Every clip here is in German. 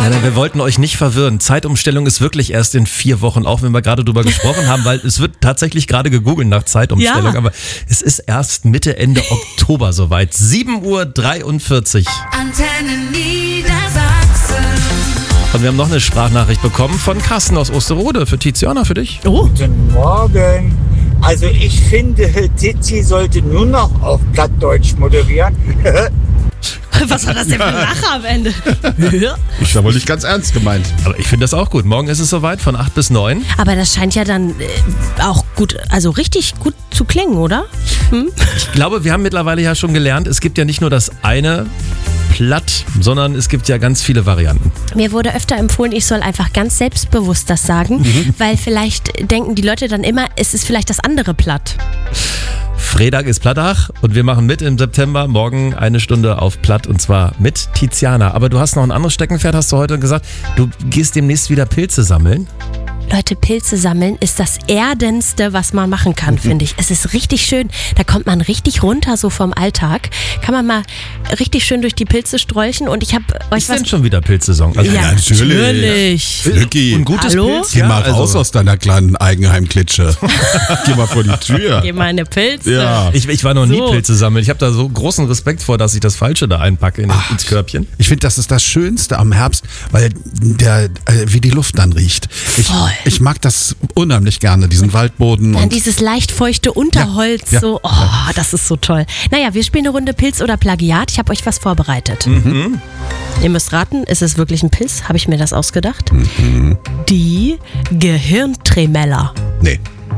Nein, wir wollten euch nicht verwirren. Zeitumstellung ist wirklich erst in 4 Wochen, auch wenn wir gerade drüber gesprochen haben, weil es wird tatsächlich gerade gegoogelt nach Zeitumstellung, Ja. aber es ist erst Mitte, Ende Oktober soweit. 7:43 Uhr. Antenne Niedersachsen. Und wir haben noch eine Sprachnachricht bekommen von Carsten aus Osterode. Für Tiziana, für dich. Oh, Guten Morgen. Also ich finde, Tizi sollte nur noch auf Plattdeutsch moderieren. was war das denn für ein Lacher am Ende? Ja. Ist ja wohl nicht ganz ernst gemeint. Aber ich finde das auch gut. Morgen ist es soweit, von 8 bis 9. Aber das scheint ja dann auch gut, also richtig gut zu klingen, oder? Ich glaube, wir haben mittlerweile ja schon gelernt, es gibt ja nicht nur das eine Platt, sondern es gibt ja ganz viele Varianten. Mir wurde öfter empfohlen, ich soll einfach ganz selbstbewusst das sagen, weil vielleicht denken die Leute dann immer, es ist vielleicht das andere Platt. Freitag ist Plattach und wir machen mit im September. Morgen 1 Stunde auf Platt und zwar mit Tiziana. Aber du hast noch ein anderes Steckenpferd, hast du heute gesagt. Du gehst demnächst wieder Pilze sammeln. Leute, Pilze sammeln ist das Erdenste, was man machen kann, finde ich. Es ist richtig schön. Da kommt man richtig runter so vom Alltag. Kann man mal richtig schön durch die Pilze strolchen und ich habe euch Ist denn schon wieder Pilzsaison? Also Ja, natürlich. Flücki, ein gutes Hallo? Pilz? geh Ja, mal raus also, aus deiner kleinen Eigenheimklitsche. Geh mal vor die Tür. Geh mal eine Pilze. Ja. ich war noch nie So. Pilze sammeln. Ich habe da so großen Respekt vor, dass ich das Falsche da einpacke ins Körbchen. Ich finde, das ist das Schönste am Herbst, weil wie die Luft dann riecht. Voll. Ich mag das unheimlich gerne, diesen Waldboden. Dann Und dieses leicht feuchte Unterholz, Ja, ja. so, das ist so toll. Naja, wir spielen eine Runde Pilz oder Plagiat. Ich habe euch was vorbereitet. Ihr müsst raten, ist es wirklich ein Pilz? Habe ich mir das ausgedacht? Die Gehirntremella. nee.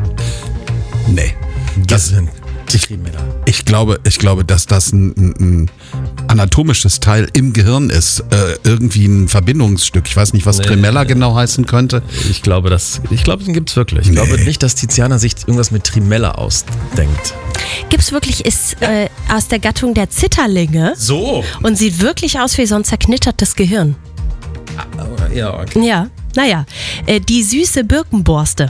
Das sind Trimeller. Ich glaube, dass das ein anatomisches Teil im Gehirn ist. Irgendwie ein Verbindungsstück. Ich weiß nicht, was Tremella genau heißen könnte. Ich glaube, den gibt's wirklich. Ich glaube nicht, dass Tiziana sich irgendwas mit Trimella ausdenkt. Gibt's wirklich, ist aus der Gattung der Zitterlinge So. und sieht wirklich aus wie so ein zerknittertes Gehirn. Ja, okay. Ja, naja, die süße Birkenborste.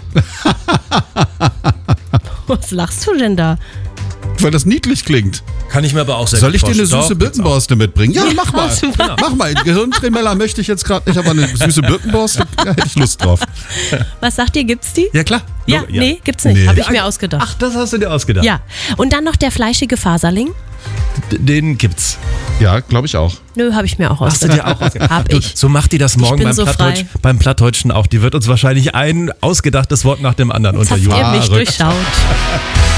Was lachst du denn da? Weil das niedlich klingt. Kann ich mir aber auch sehr Soll gut ich dir eine vorstellen. süße Doch, gibt's auch. Birkenborste mitbringen? Ja, mach mal. super. Mach mal. Gehirntremella möchte ich jetzt gerade nicht, aber eine süße Birkenborste, da hätte ich Lust drauf. Was sagt ihr, gibt's die? Ja, klar. Ja, nee, gibt's nicht. Nee. Habe ich mir ausgedacht. Ach, das hast du dir ausgedacht. Ja, und dann noch der fleischige Faserling. Den gibt's. Ja, glaube ich auch. Nö, habe ich mir auch Hast du ausgedacht. dir auch ausgedacht? Hab Du, ich. so macht die das morgen bin so frei. beim Plattdeutschen auch. Die wird uns wahrscheinlich ein ausgedachtes Wort nach dem anderen Jetzt habt unterjubeln. ihr mich Verrückt. durchschaut.